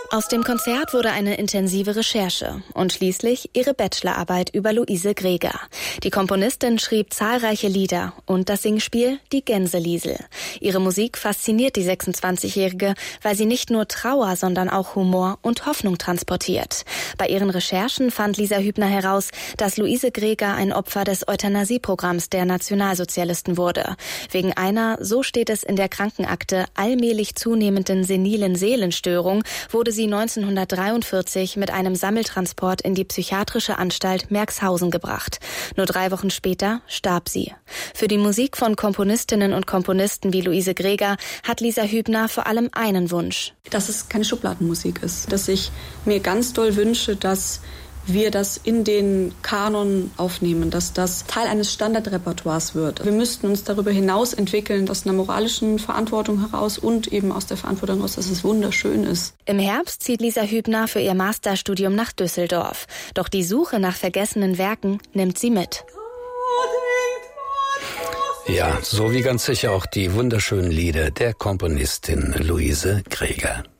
Aus dem Konzert wurde eine intensive Recherche und schließlich ihre Bachelorarbeit über Luise Greger. Die Komponistin schrieb zahlreiche Lieder und das Singspiel Die Gänseliesel. Ihre Musik fasziniert die 26-Jährige, weil sie nicht nur Trauer, sondern auch Humor und Hoffnung transportiert. Bei ihren Recherchen fand Lisa Hübner heraus, dass Luise Greger ein Opfer des Euthanasieprogramms der Nationalsozialisten wurde. Wegen einer, so steht es in der Krankenakte, allmählich zunehmenden senilen Seelenstörung wurde sie 1943 mit einem Sammeltransport in die psychiatrische Anstalt Merxhausen gebracht. Nur 3 Wochen später starb sie. Für die Musik von Komponistinnen und Komponisten wie Luise Greger hat Lisa Hübner vor allem einen Wunsch. Dass es keine Schubladenmusik ist. Dass ich mir ganz doll wünsche, dass wir das in den Kanon aufnehmen, dass das Teil eines Standardrepertoires wird. Wir müssten uns darüber hinaus entwickeln, aus einer moralischen Verantwortung heraus und eben aus der Verantwortung heraus, dass es wunderschön ist. Im Herbst zieht Lisa Hübner für ihr Masterstudium nach Düsseldorf. Doch die Suche nach vergessenen Werken nimmt sie mit. Ja, so wie ganz sicher auch die wunderschönen Lieder der Komponistin Luise Greger.